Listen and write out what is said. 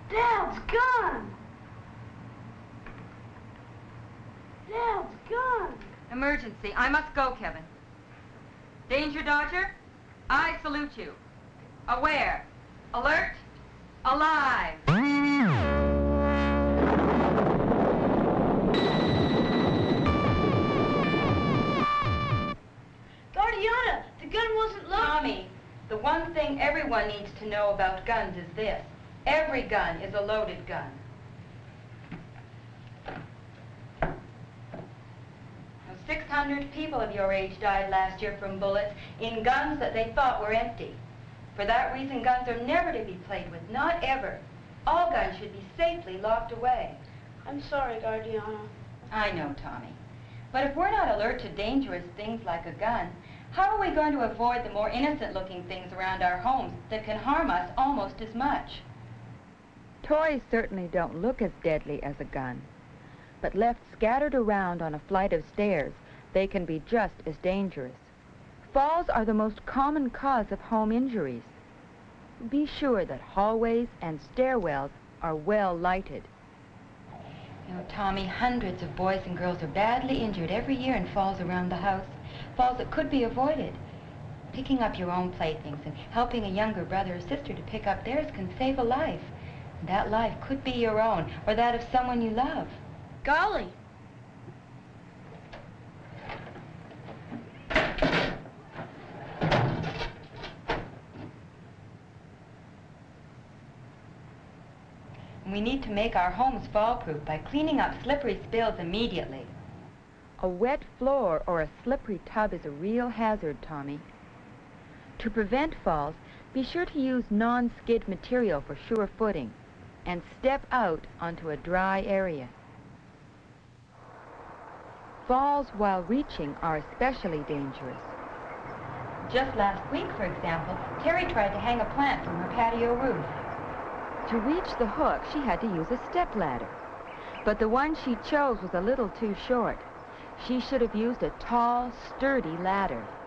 Dad's gun! Dad's gun! Emergency. I must go, Kevin. Danger Dodger, I salute you. Aware. Alert. Alive. Guardiana, the gun wasn't loaded. Tommy, the one thing everyone needs to know about guns is this. Every gun is a loaded gun. 600 people of your age died last year from bullets in guns that they thought were empty. For that reason, guns are never to be played with, not ever. All guns should be safely locked away. I'm sorry, Guardiana. I know, Tommy. But if we're not alert to dangerous things like a gun, how are we going to avoid the more innocent-looking things around our homes that can harm us almost as much? Toys certainly don't look as deadly as a gun, but left scattered around on a flight of stairs, they can be just as dangerous. Falls are the most common cause of home injuries. Be sure that hallways and stairwells are well lighted. You know, Tommy, hundreds of boys and girls are badly injured every year in falls around the house. Falls that could be avoided. Picking up your own playthings and helping a younger brother or sister to pick up theirs can save a life. And that life could be your own or that of someone you love. Golly. We need to make our homes fall-proof by cleaning up slippery spills immediately. A wet floor or a slippery tub is a real hazard, Tommy. To prevent falls, be sure to use non-skid material for sure footing and step out onto a dry area. Falls while reaching are especially dangerous. Just last week, for example, Terry tried to hang a plant from her patio roof. To reach the hook, she had to use a stepladder. But the one she chose was a little too short. She should have used a tall, sturdy ladder.